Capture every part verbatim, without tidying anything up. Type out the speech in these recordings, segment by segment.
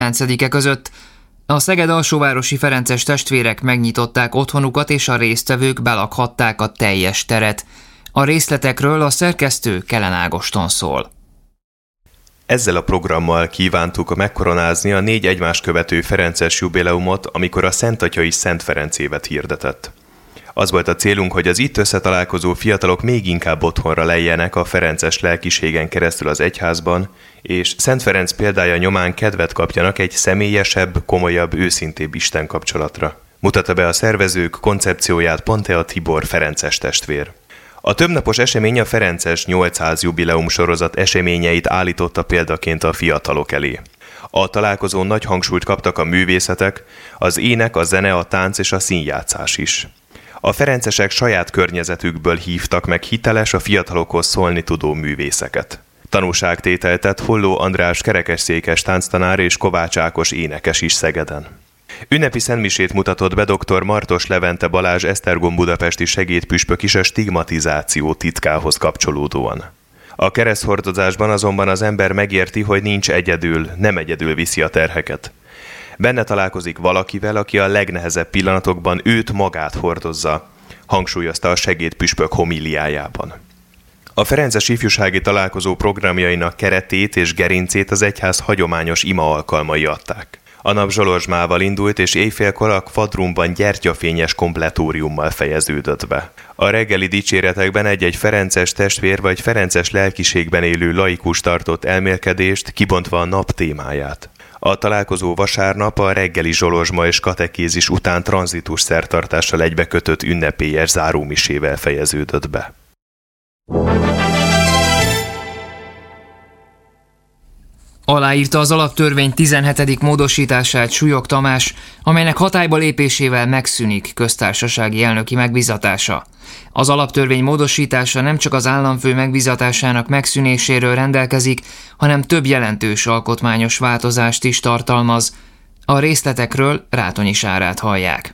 kilencedike között. A Szeged alsóvárosi ferences testvérek megnyitották otthonukat, és a résztvevők belakhatták a teljes teret. A részletekről a szerkesztő Kelen Ágoston szól. Ezzel a programmal kívántuk megkoronázni a négy egymást követő ferences jubileumot, amikor a Szentatya is Szent Ferenc évet hirdetett. Az volt a célunk, hogy az itt összetalálkozó fiatalok még inkább otthonra lejjenek a ferences lelkiségen keresztül az egyházban, és Szent Ferenc példája nyomán kedvet kapjanak egy személyesebb, komolyabb, őszintébb Isten kapcsolatra. Mutatta be a szervezők koncepcióját Pontea Tibor ferences testvér. A többnapos esemény a Ferences nyolcszáz jubileum sorozat eseményeit állította példaként a fiatalok elé. A találkozón nagy hangsúlyt kaptak a művészetek, az ének, a zene, a tánc és a színjátszás is. A ferencesek saját környezetükből hívtak meg hiteles, a fiatalokhoz szólni tudó művészeket. Tanúságtételt tett Holló András kerekesszékes tánctanár és Kovács Ákos énekes is Szegeden. Ünnepi szentmisét mutatott be dr. Martos Levente Balázs Esztergom budapesti segédpüspök is a stigmatizáció titkához kapcsolódóan. A kereszthordozásban azonban az ember megérti, hogy nincs egyedül, nem egyedül viszi a terheket. Benne találkozik valakivel, aki a legnehezebb pillanatokban őt magát hordozza, hangsúlyozta a segédpüspök homíliájában. A ferences ifjúsági találkozó programjainak keretét és gerincét az egyház hagyományos ima alkalmai adták. A nap zsolozsmával indult, és éjfélkor a kvadrumban gyertyafényes kompletóriummal fejeződött be. A reggeli dicséretekben egy-egy ferences testvér vagy ferences lelkiségben élő laikus tartott elmélkedést, kibontva a nap témáját. A találkozó vasárnap a reggeli zsolozsma és katekézis után tranzitus szertartással egybekötött ünnepélyes zárómisével fejeződött be. Aláírta az alaptörvény tizenhetedik módosítását Súlyog Tamás, amelynek hatályba lépésével megszűnik köztársasági elnöki megbízatása. Az alaptörvény módosítása nem csak az államfő megbízatásának megszűnéséről rendelkezik, hanem több jelentős alkotmányos változást is tartalmaz. A részletekről Rátonyi Sárát hallják.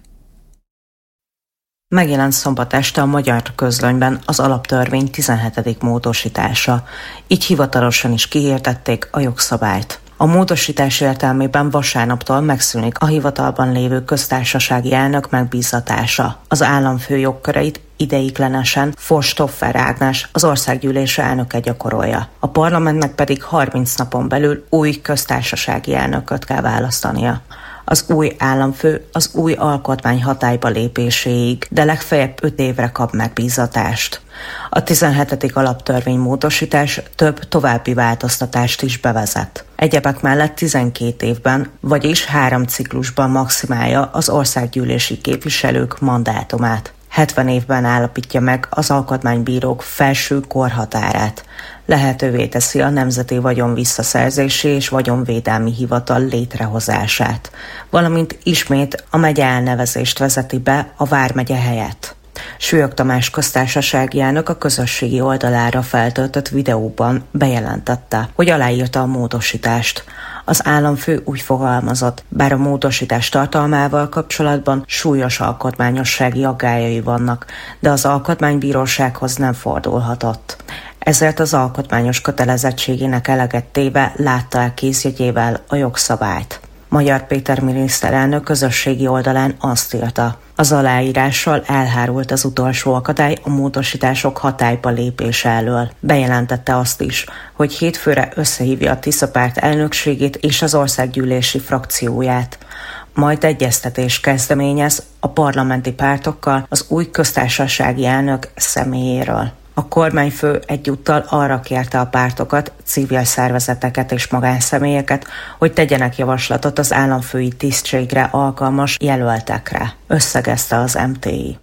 Megjelent szombat este a Magyar Közlönyben az alaptörvény tizenhetedik módosítása, így hivatalosan is kihirdették a jogszabályt. A módosítás értelmében vasárnaptól megszűnik a hivatalban lévő köztársasági elnök megbízatása. Az államfő jogköreit ideiglenesen Forstoffer Ágnes, az országgyűlés elnöke gyakorolja. A parlamentnek pedig harminc napon belül új köztársasági elnököt kell választania. Az új államfő az új alkotmány hatályba lépéséig, de legfeljebb öt évre kap megbízatást. A tizenhetedik alaptörvény módosítás több további változtatást is bevezet. Egyebek mellett tizenkét évben, vagyis három ciklusban maximálja az országgyűlési képviselők mandátumát. hetven évben állapítja meg az alkotmánybírók felső korhatárát. Lehetővé teszi a Nemzeti Vagyon Visszaszerzési és Vagyonvédelmi Hivatal létrehozását, valamint ismét a megye elnevezést vezeti be a vármegye helyett. Súlyog Tamás köztársasági elnök a közösségi oldalára feltöltött videóban bejelentette, hogy aláírta a módosítást. Az államfő úgy fogalmazott, bár a módosítás tartalmával kapcsolatban súlyos alkotmányossági aggályai vannak, de az alkotmánybírósághoz nem fordulhatott. Ezért az alkotmányos kötelezettségének eleget téve látta el kézjegyével a jogszabályt. Magyar Péter miniszterelnök közösségi oldalán azt írta, az aláírással elhárult az utolsó akadály a módosítások hatályba lépése elől. Bejelentette azt is, hogy hétfőre összehívja a Tisza párt elnökségét és az országgyűlési frakcióját. Majd egyeztetés kezdeményez a parlamenti pártokkal az új köztársasági elnök személyéről. A kormányfő egyúttal arra kérte a pártokat, civil szervezeteket és magánszemélyeket, hogy tegyenek javaslatot az államfői tisztségre alkalmas jelöltekre, összegezte az em té i.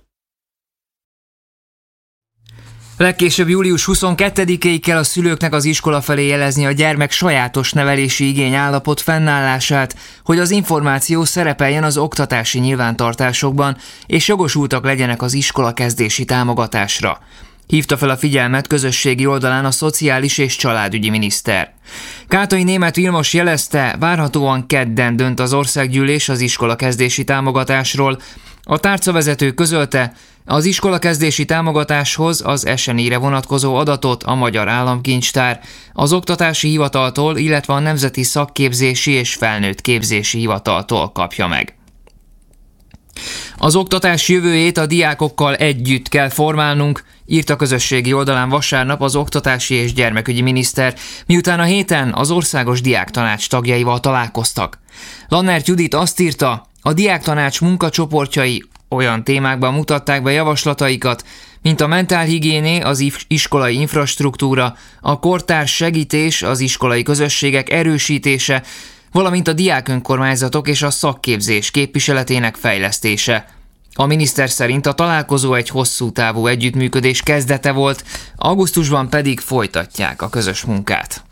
Legkésőbb július huszonkettedikéig kell a szülőknek az iskola felé jelezni a gyermek sajátos nevelési igény állapot fennállását, hogy az információ szerepeljen az oktatási nyilvántartásokban, és jogosultak legyenek az iskola kezdési támogatásra. Hívta fel a figyelmet közösségi oldalán a szociális és családügyi miniszter. Kátai Németh Vilmos jelezte, várhatóan kedden dönt az országgyűlés az iskolakezdési támogatásról. A tárcavezető közölte, az iskolakezdési támogatáshoz az es en i-re vonatkozó adatot a Magyar Államkincstár, az Oktatási Hivataltól, illetve a Nemzeti Szakképzési és Felnőtt Képzési Hivataltól kapja meg. Az oktatás jövőjét a diákokkal együtt kell formálnunk, írt a közösségi oldalán vasárnap az oktatási és gyermekügyi miniszter, miután a héten az Országos Diáktanács tagjaival találkoztak. Lannert Judit azt írta, a Diáktanács munkacsoportjai olyan témákban mutatták be javaslataikat, mint a mentálhigiéné, az iskolai infrastruktúra, a kortárs segítés, az iskolai közösségek erősítése, valamint a diákönkormányzatok és a szakképzés képviseletének fejlesztése. A miniszter szerint a találkozó egy hosszú távú együttműködés kezdete volt, augusztusban pedig folytatják a közös munkát.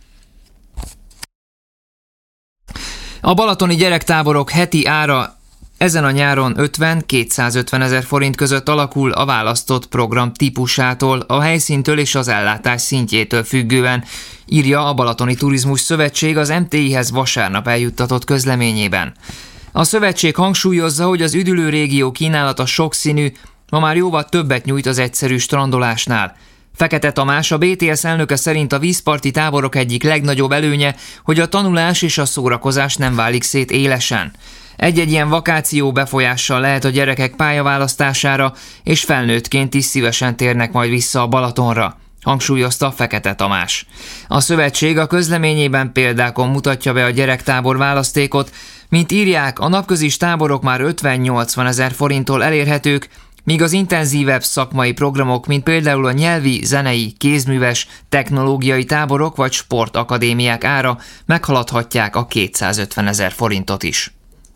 A balatoni gyerektáborok heti ára ezen a nyáron ötven-kétszázötven ezer forint között alakul a választott program típusától, a helyszíntől és az ellátás szintjétől függően, írja a Balatoni Turizmus Szövetség az em té i-hez vasárnap eljuttatott közleményében. A szövetség hangsúlyozza, hogy az üdülő régió kínálata sokszínű, ma már jóval többet nyújt az egyszerű strandolásnál. Fekete Tamás, a bé té es elnöke szerint a vízparti táborok egyik legnagyobb előnye, hogy a tanulás és a szórakozás nem válik szét élesen. Egy-egy ilyen vakáció befolyással lehet a gyerekek pályaválasztására, és felnőttként is szívesen térnek majd vissza a Balatonra, hangsúlyozta Fekete Tamás. A szövetség a közleményében példákon mutatja be a gyerektábor választékot, mint írják, a napközis táborok már ötven-nyolcvan ezer forinttól elérhetők, míg az intenzívebb szakmai programok, mint például a nyelvi, zenei, kézműves, technológiai táborok vagy sportakadémiák ára meghaladhatják a kétszázötven ezer forintot is.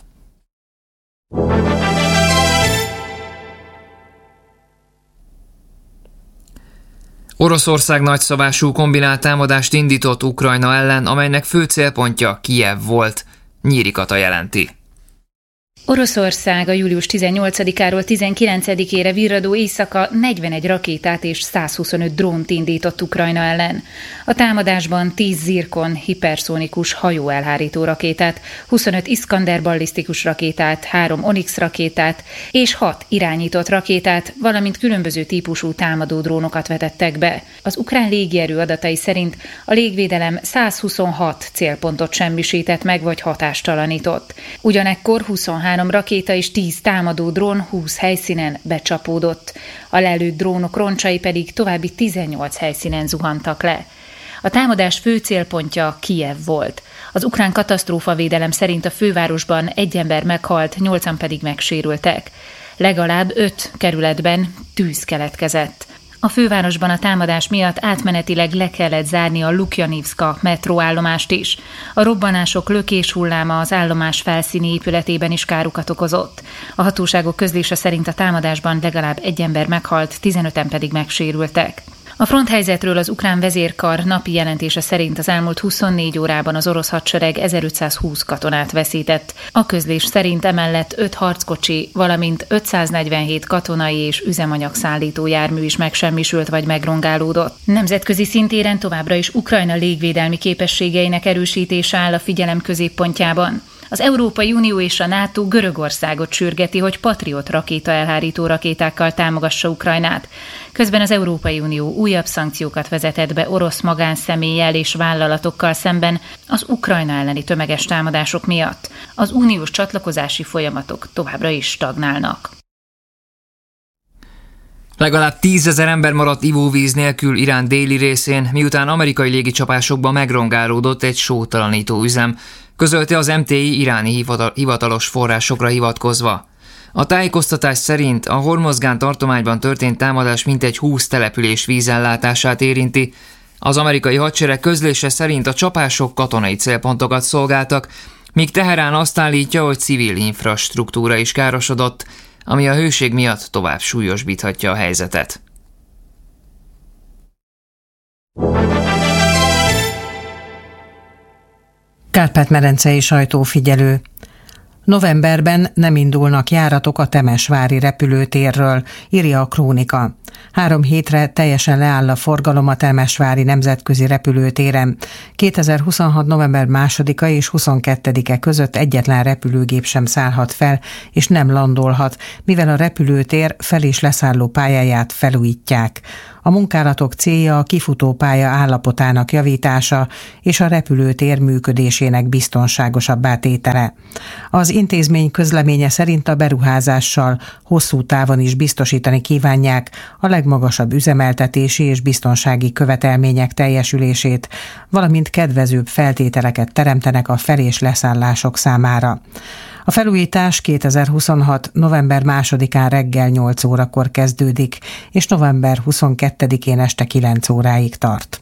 Oroszország nagyszabású kombinált támadást indított Ukrajna ellen, amelynek fő célpontja Kijev volt. Nyíri Kata jelenti. Oroszország a július tizennyolcadikáról tizenkilencedikére virradó éjszaka negyvenegy rakétát és százhuszonöt drónt indított Ukrajna ellen. A támadásban tíz Zirkon hiperszónikus hajóelhárító rakétát, huszonöt Iskander ballisztikus rakétát, három Onyx rakétát és hat irányított rakétát, valamint különböző típusú támadó drónokat vetettek be. Az ukrán légierő adatai szerint a légvédelem százhuszonhat célpontot semmisített meg vagy hatástalanított. Ugyanekkor huszonhárom rakéta és tíz támadó drón húsz helyszínen becsapódott. A lelőtt drónok roncsai pedig további tizennyolc helyszínen zuhantak le. A támadás fő célpontja Kijev volt. Az ukrán katasztrófavédelem szerint a fővárosban egy ember meghalt, nyolcan pedig megsérültek. Legalább öt kerületben tűz keletkezett. A fővárosban a támadás miatt átmenetileg le kellett zárni a Lukjanivszka metróállomást is. A robbanások lökés hulláma az állomás felszíni épületében is károkat okozott. A hatóságok közlése szerint a támadásban legalább egy ember meghalt, tizenöten pedig megsérültek. A fronthelyzetről az ukrán vezérkar napi jelentése szerint az elmúlt huszonnégy órában az orosz hadsereg ezerötszázhúsz katonát veszített. A közlés szerint emellett öt harckocsi, valamint ötszáznegyvenhét katonai és üzemanyagszállító jármű is megsemmisült vagy megrongálódott. Nemzetközi szintéren továbbra is Ukrajna légvédelmi képességeinek erősítése áll a figyelem középpontjában. Az Európai Unió és a NATO Görögországot sürgeti, hogy Patriot rakéta elhárító rakétákkal támogassa Ukrajnát. Közben az Európai Unió újabb szankciókat vezetett be orosz magánszemélyel és vállalatokkal szemben az Ukrajna elleni tömeges támadások miatt. Az uniós csatlakozási folyamatok továbbra is stagnálnak. Legalább tízezer ember maradt ivóvíz nélkül Irán déli részén, miután amerikai légicsapásokban megrongálódott egy sótalanító üzem, közölte az em té i iráni hivatalos forrásokra hivatkozva. A tájékoztatás szerint a Hormozgán tartományban történt támadás mintegy húsz település vízellátását érinti. Az amerikai hadsereg közlése szerint a csapások katonai célpontokat szolgáltak, míg Teherán azt állítja, hogy civil infrastruktúra is károsodott, ami a hőség miatt tovább súlyosbíthatja a helyzetet. Kárpát-medencei sajtófigyelő. Novemberben nem indulnak járatok a temesvári repülőtérről, írja a Krónika. Három hétre teljesen leáll a forgalom a temesvári nemzetközi repülőtéren. kétezer-huszonhat. november másodika és huszonkettedike között egyetlen repülőgép sem szállhat fel, és nem landolhat, mivel a repülőtér fel- és leszálló pályáját felújítják. A munkálatok célja a kifutópálya állapotának javítása és a repülőtér működésének biztonságosabbá tétele. Az intézmény közleménye szerint a beruházással hosszú távon is biztosítani kívánják a legmagasabb üzemeltetési és biztonsági követelmények teljesülését, valamint kedvezőbb feltételeket teremtenek a fel- és leszállások számára. A felújítás kétezer-huszonhat. november másodikán reggel nyolc órakor kezdődik, és november huszonkettedikén este kilenc óráig tart.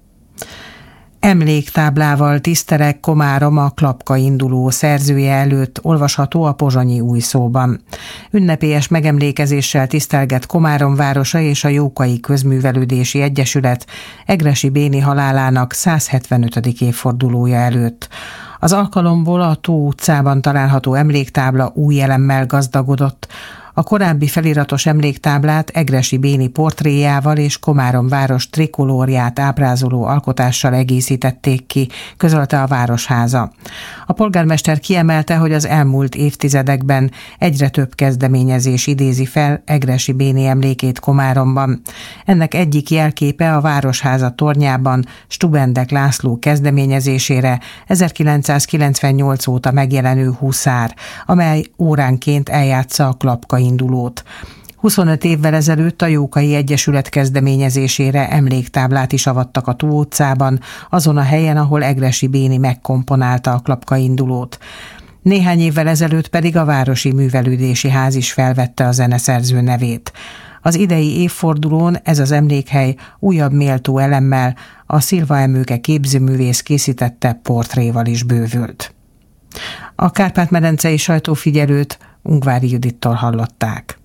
Emléktáblával tisztelek Komárom a Klapka induló szerzője előtt olvasható a Pozsonyi Újszóban. Ünnepélyes megemlékezéssel tisztelget Komárom városa és a Jókai Közművelődési Egyesület Egressy Béni halálának száz hetvenötödik évfordulója előtt. Az alkalomból a Tó utcában található emléktábla új elemmel gazdagodott. A korábbi feliratos emléktáblát Egressy Béni portréjával és Komárom város trikolóriát ábrázoló alkotással egészítették ki, közölte a Városháza. A polgármester kiemelte, hogy az elmúlt évtizedekben egyre több kezdeményezés idézi fel Egressy Béni emlékét Komáromban. Ennek egyik jelképe a Városháza tornyában Stubendek László kezdeményezésére ezerkilencszázkilencvennyolc óta megjelenő huszár, amely óránként eljátsza a Klapka indulót. huszonöt évvel ezelőtt a Jókai Egyesület kezdeményezésére emléktáblát is avattak a Tó utcában, azon a helyen, ahol Egressy Béni megkomponálta a Klapka indulót. Néhány évvel ezelőtt pedig a Városi Művelődési Ház is felvette a zeneszerző nevét. Az idei évfordulón ez az emlékhely újabb méltó elemmel, a Szilva Emőke képzőművész készítette portréval is bővült. A Kárpát-medencei sajtófigyelőt Ungvári Judittól hallották.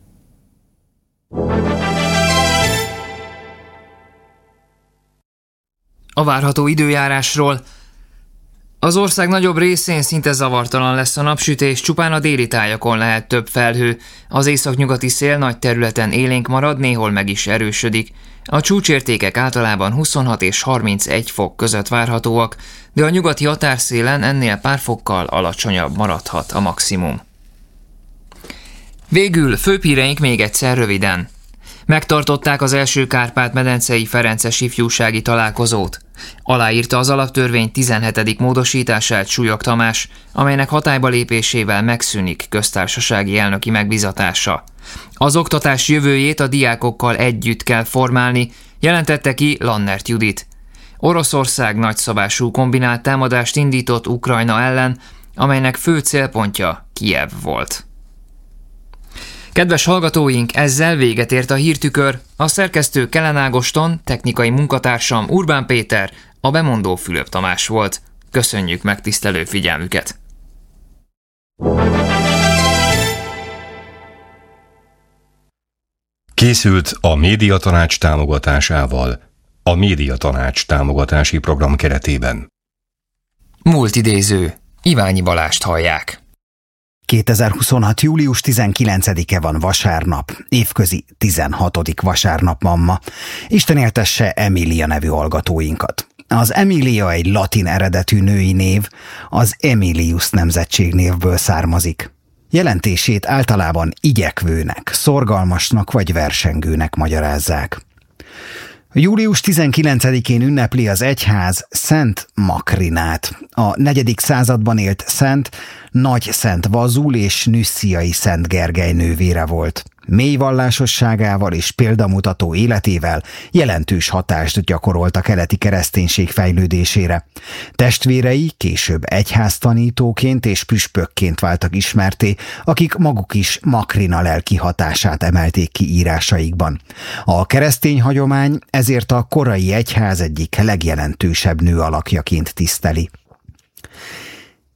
A várható időjárásról. Az ország nagyobb részén szinte zavartalan lesz a napsütés, csupán a déli tájakon lehet több felhő. Az északnyugati szél nagy területen élénk marad, néhol meg is erősödik. A csúcsértékek általában huszonhat és harmincegy fok között várhatóak, de a nyugati határszélen ennél pár fokkal alacsonyabb maradhat a maximum. Végül főbb híreink még egyszer röviden. Megtartották az első Kárpát-medencei ferences ifjúsági találkozót. Aláírta az alaptörvény tizenhetedik módosítását Súlyog Tamás, amelynek hatályba lépésével megszűnik köztársasági elnöki megbizatása. Az oktatás jövőjét a diákokkal együtt kell formálni, jelentette ki Lannert Judit. Oroszország nagyszabású kombinált támadást indított Ukrajna ellen, amelynek fő célpontja Kijev volt. Kedves hallgatóink, ezzel véget ért a hírtükör. A szerkesztő Kellen Ágoston, technikai munkatársam Urbán Péter, a bemondó Fülöp Tamás volt. Köszönjük megtisztelő figyelmüket! Készült a Médiatanács támogatásával, a Médiatanács támogatási program keretében. Múlt idéző. Iványi Balást hallják. kétezer-huszonhat. július tizenkilencedike van, vasárnap, évközi tizenhatodik vasárnap van ma. Isten éltesse Emília nevű hallgatóinkat. Az Emília egy latin eredetű női név, az Emilius nemzetségnévből származik. Jelentését általában igyekvőnek, szorgalmasnak vagy versengőnek magyarázzák. július tizenkilencedikén ünnepli az egyház Szent Makrinát. A negyedik században élt szent, Nagy Szent Vazul és Nüssziai Szent Gergely nővére volt. Mély vallásosságával és példamutató életével jelentős hatást gyakorolt a keleti kereszténység fejlődésére. Testvérei később egyháztanítóként és püspökként váltak ismerté, akik maguk is Makrina lelki hatását emelték ki írásaikban. A keresztény hagyomány ezért a korai egyház egyik legjelentősebb nő alakjaként tiszteli.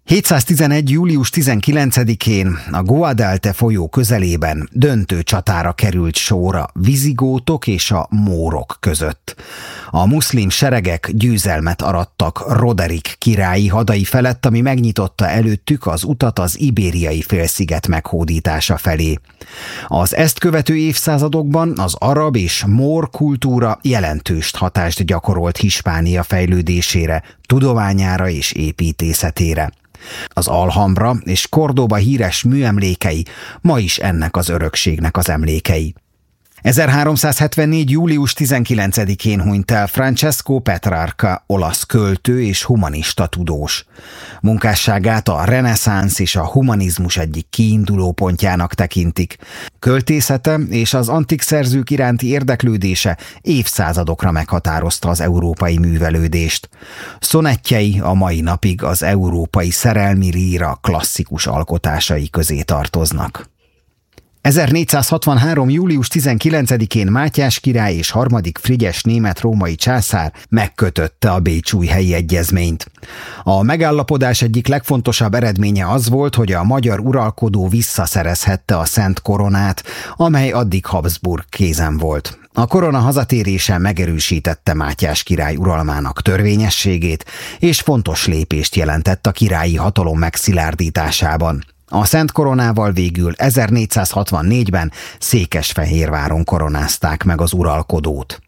hétszáztizenegy. július tizenkilencedikén a Guadalete folyó közelében döntő csatára került sor a vizigótok és a mórok között. A muszlim seregek győzelmet arattak Roderick királyi hadai felett, ami megnyitotta előttük az utat az Ibériai félsziget meghódítása felé. Az ezt követő évszázadokban az arab és mór kultúra jelentős hatást gyakorolt Hispánia fejlődésére, tudományára és építészetére. Az Alhambra és Córdoba híres műemlékei ma is ennek az örökségnek az emlékei. ezerháromszázhetvennégy. július tizenkilencedikén hunyt el Francesco Petrarca, olasz költő és humanista tudós. Munkásságát a reneszánsz és a humanizmus egyik kiinduló pontjának tekintik. Költészete és az antik szerzők iránti érdeklődése évszázadokra meghatározta az európai művelődést. Szonettjei a mai napig az európai szerelmi líra klasszikus alkotásai közé tartoznak. ezernégyszázhatvanhárom. július tizenkilencedikén Mátyás király és harmadik Frigyes német-római császár megkötötte a Bécsújhelyi egyezményt. A megállapodás egyik legfontosabb eredménye az volt, hogy a magyar uralkodó visszaszerezhette a Szent Koronát, amely addig Habsburg kézen volt. A korona hazatérése megerősítette Mátyás király uralmának törvényességét, és fontos lépést jelentett a királyi hatalom megszilárdításában. A Szent Koronával végül ezernégyszázhatvannégyben Székesfehérváron koronázták meg az uralkodót.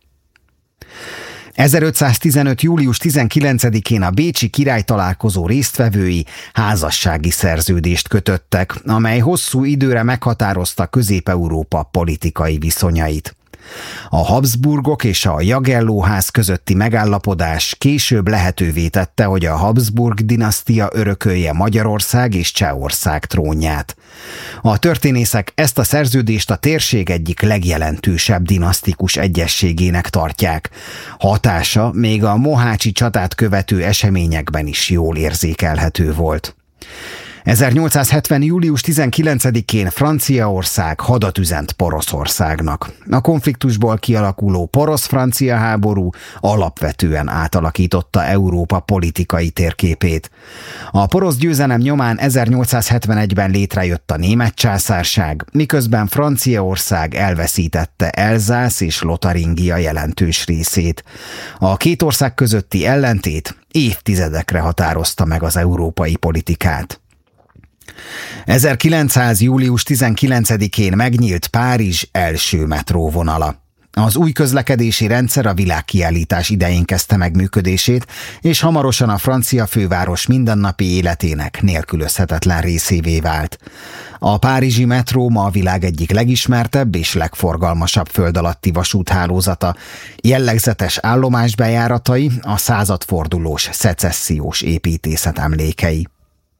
ezerötszáztizenöt. július tizenkilencedikén a bécsi királytalálkozó résztvevői házassági szerződést kötöttek, amely hosszú időre meghatározta Közép-Európa politikai viszonyait. A Habsburgok és a Jagellóház közötti megállapodás később lehetővé tette, hogy a Habsburg dinasztia örökölje Magyarország és Csehország trónját. A történészek ezt a szerződést a térség egyik legjelentősebb dinasztikus egyezségének tartják. Hatása még a mohácsi csatát követő eseményekben is jól érzékelhető volt. ezernyolcszázhetven. július tizenkilencedikén Franciaország hadat üzent Poroszországnak. A konfliktusból kialakuló porosz-francia háború alapvetően átalakította Európa politikai térképét. A porosz győzelem nyomán ezernyolcszázhetvenegyben létrejött a német császárság, miközben Franciaország elveszítette Elzász és Lotaringia jelentős részét. A két ország közötti ellentét évtizedekre határozta meg az európai politikát. ezerkilencszáz. július tizenkilencedikén megnyílt Párizs első metróvonala. Az új közlekedési rendszer a világkiállítás idején kezdte meg működését, és hamarosan a francia főváros mindennapi életének nélkülözhetetlen részévé vált. A párizsi metró ma a világ egyik legismertebb és legforgalmasabb földalatti vasúthálózata. Jellegzetes állomásbejáratai a századfordulós szecessziós építészet emlékei.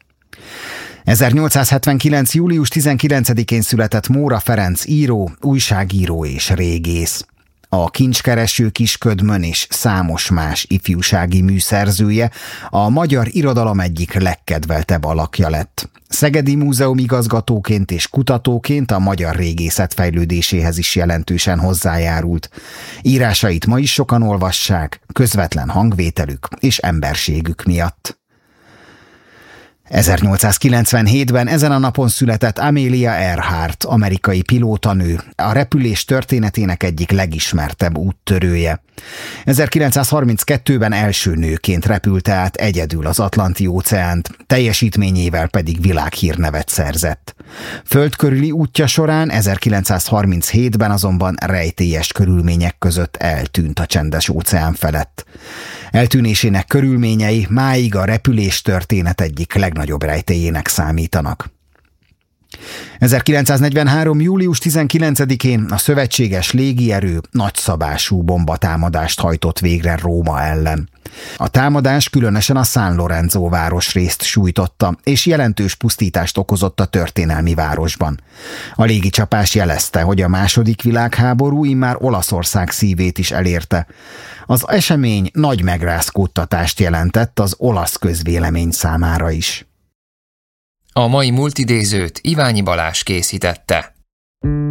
ezernyolcszázhetvenkilenc. július tizenkilencedikén született Móra Ferenc író, újságíró és régész. A Kincskereső Kisködmön és számos más ifjúsági mű szerzője, a magyar irodalom egyik legkedveltebb alakja lett. Szegedi Múzeum igazgatóként és kutatóként a magyar régészet fejlődéséhez is jelentősen hozzájárult. Írásait ma is sokan olvassák, közvetlen hangvételük és emberségük miatt. ezernyolcszázkilencvenhétben ezen a napon született Amelia Earhart, amerikai pilótanő, a repülés történetének egyik legismertebb úttörője. ezerkilencszázharminckettőben első nőként repülte át egyedül az Atlanti-óceánt, teljesítményével pedig világhírnevet szerzett. Földkörüli útja során ezerkilencszázharminchétben azonban rejtélyes körülmények között eltűnt a Csendes-óceán felett. Eltűnésének körülményei máig a repülés történet egyik legnagyobb rejtélyének számítanak. ezerkilencszáznegyvenhárom. július tizenkilencedikén a szövetséges légierő nagyszabású bombatámadást hajtott végre Róma ellen. A támadás különösen a San Lorenzo városrészt sújtotta, és jelentős pusztítást okozott a történelmi városban. A légicsapás jelezte, hogy a második világháború immár Olaszország szívét is elérte. Az esemény nagy megrázkódtatást jelentett az olasz közvélemény számára is. A mai multidézőt Iványi Balázs készítette.